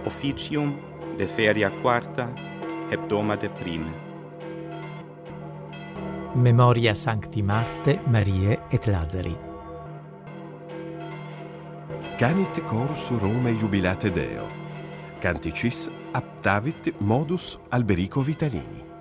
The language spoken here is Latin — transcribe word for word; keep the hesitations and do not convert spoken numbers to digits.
Officium de feria quarta, hebdomade prime. Memoria Sancti Marte, Marie et Lazari. Canit chorus Rome jubilate Deo. Canticis aptavit modus Alberico Vitalini.